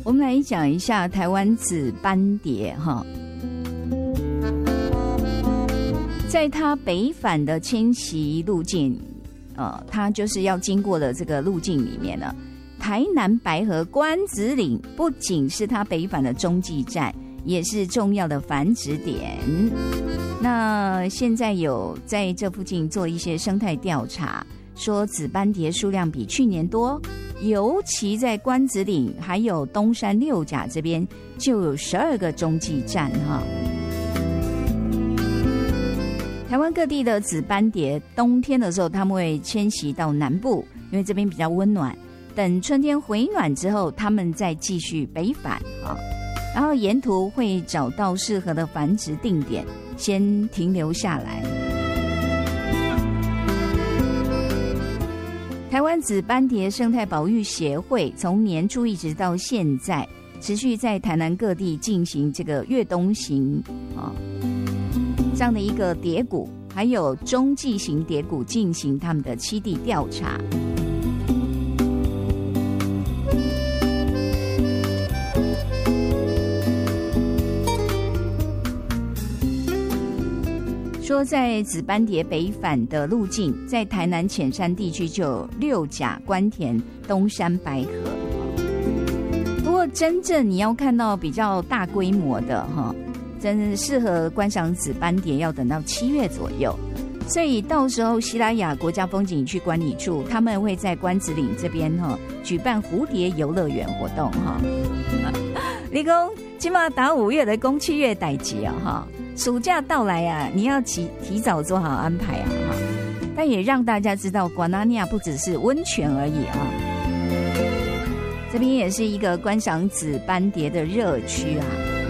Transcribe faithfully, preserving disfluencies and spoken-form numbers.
我们来讲一下台湾紫斑蝶哈，在它北返的迁徙路径，呃，它就是要经过的这个路径里面呢，台南白河关子岭不仅是它北返的中继站，也是重要的繁殖点。那现在有在这附近做一些生态调查，说紫斑蝶数量比去年多，尤其在关子岭还有东山六甲这边就有十二个中继站哈。台湾各地的紫斑蝶冬天的时候他们会迁徙到南部，因为这边比较温暖，等春天回暖之后他们再继续北返啊，然后沿途会找到适合的繁殖定点先停留下来。台湾紫斑蝶生态保育协会从年初一直到现在持续在台南各地进行这个越冬型啊这样的一个蝶谷，还有中继型蝶谷进行他们的栖地调查。说在紫斑蝶北返的路径，在台南浅山地区就有六甲、关田、东山、白河。不过真正你要看到比较大规模的哈，真适合观赏紫斑蝶要等到七月左右。所以到时候西拉雅国家风景区管理处他们会在关子岭这边哈举办蝴蝶游乐园活动哈。你说起码打五月的公七月代期啊哈。暑假到来啊，你要提提早做好安排啊！哈，但也让大家知道，瓜纳尼亚不只是温泉而已啊，这边也是一个观赏紫斑蝶的热区啊。